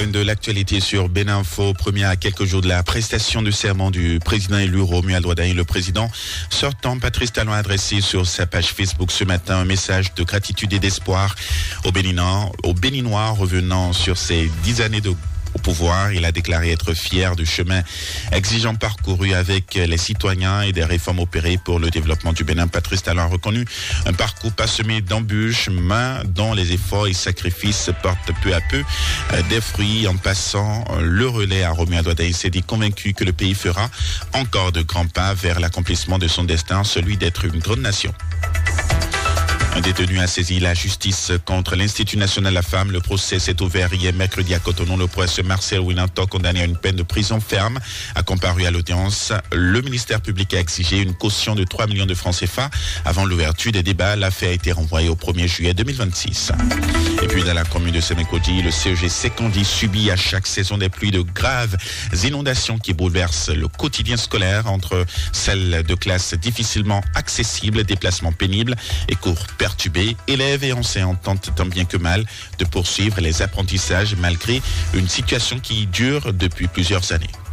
l'essentiel de l'actualité sur Beninfo. Premier à quelques jours de la prestation de serment du président élu Romuald Ouaddaï. Le président sortant, Patrice Talon, a adressé sur sa page Facebook ce matin un message de gratitude et d'espoir aux Béninois revenant sur ces 10 années au pouvoir. Il a déclaré être fier du chemin exigeant parcouru avec les citoyens et des réformes opérées pour le développement du Bénin. Patrice Talon a reconnu un parcours parsemé d'embûches, mais dont les efforts et sacrifices portent peu à peu des fruits en passant le relais à Romuald Ouaddaï. Il s'est dit convaincu que le pays fera encore de grands pas vers l'accomplissement de son destin, celui d'être une grande nation. Un détenu a saisi la justice contre l'Institut national de la femme. Le procès s'est ouvert hier mercredi à Cotonou. Le professeur Marcel Winanto, condamné à une peine de prison ferme, a comparu à l'audience. Le ministère public a exigé une caution de 3 millions de francs CFA avant l'ouverture des débats. L'affaire a été renvoyée au 1er juillet 2026. Et puis dans la commune de Sémékodi, le CEG Sékondi subit à chaque saison des pluies de graves inondations qui bouleversent le quotidien scolaire, entre celles de classes difficilement accessibles, déplacements pénibles et cours perturbés. Élèves et enseignants tentent tant bien que mal de poursuivre les apprentissages malgré une situation qui dure depuis plusieurs années.